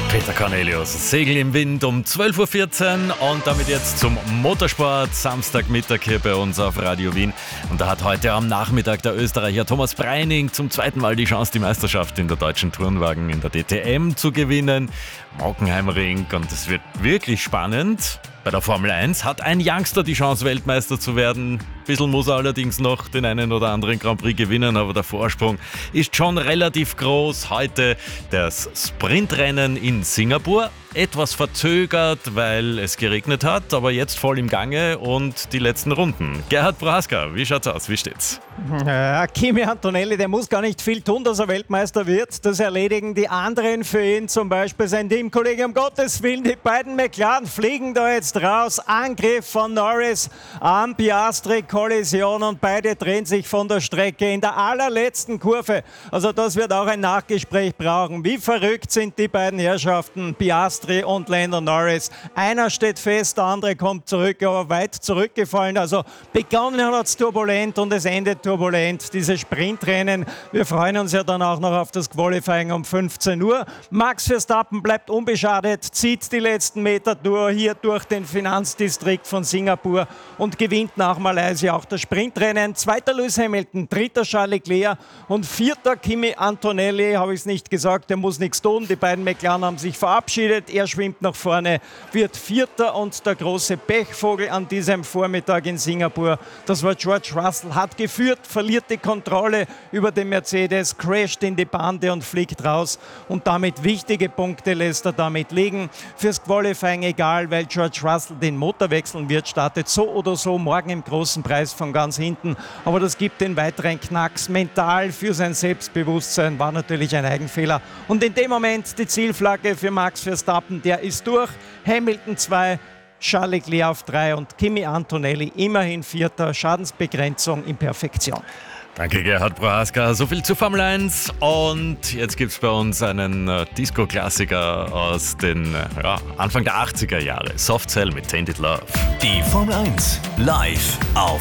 Peter Cornelius, Segel im Wind um 12.14 Uhr und damit jetzt zum Motorsport, Samstagmittag hier bei uns auf Radio Wien. Und da hat heute am Nachmittag der Österreicher Thomas Breining zum zweiten Mal die Chance, die Meisterschaft in der deutschen Turnwagen in der DTM zu gewinnen. Mockenheimring, und es wird wirklich spannend. Bei der Formel 1 hat ein Youngster die Chance, Weltmeister zu werden. Ein bisschen muss er allerdings noch den einen oder anderen Grand Prix gewinnen, aber der Vorsprung ist schon relativ groß. Heute das Sprintrennen in Singapur. Etwas verzögert, weil es geregnet hat, aber jetzt voll im Gange und die letzten Runden. Gerhard Prohaska, wie schaut's aus? Wie steht's? Ja, Kimi Antonelli, der muss gar nicht viel tun, dass er Weltmeister wird. Das erledigen die anderen für ihn, zum Beispiel sein Teamkollege. Um Gottes Willen, die beiden McLaren fliegen da jetzt raus. Angriff von Norris am Piastri, Kollision und beide drehen sich von der Strecke in der allerletzten Kurve. Also das wird auch ein Nachgespräch brauchen. Wie verrückt sind die beiden Herrschaften, Piastri und Lando Norris. Einer steht fest, der andere kommt zurück, aber weit zurückgefallen. Also begonnen hat es turbulent und es endet turbulent, diese Sprintrennen. Wir freuen uns ja dann auch noch auf das Qualifying um 15 Uhr. Max Verstappen bleibt unbeschadet, zieht die letzten Meter hier durch den Finanzdistrikt von Singapur und gewinnt nach Malaysia auch das Sprintrennen. Zweiter Lewis Hamilton, dritter Charles Leclerc und vierter Kimi Antonelli, habe ich es nicht gesagt, der muss nichts tun. Die beiden McLaren haben sich verabschiedet. Er schwimmt nach vorne, wird Vierter und der große Pechvogel an diesem Vormittag in Singapur, das war George Russell, hat geführt, verliert die Kontrolle über den Mercedes, crasht in die Bande und fliegt raus und damit wichtige Punkte lässt er damit liegen. Fürs Qualifying egal, weil George Russell den Motor wechseln wird, startet so oder so morgen im großen Preis von ganz hinten, aber das gibt den weiteren Knacks. Mental für sein Selbstbewusstsein war natürlich ein Eigenfehler und in dem Moment die Zielflagge für Max Verstappen, der ist durch. Hamilton 2, Charles Leclerc auf 3 und Kimi Antonelli immerhin Vierter. Schadensbegrenzung in Perfektion. Danke Gerhard Prohaska, so viel zu Formel 1 und jetzt gibt es bei uns einen Disco-Klassiker aus den Anfang der 80er Jahre, Soft Cell mit Tainted Love. Die Formel 1 live auf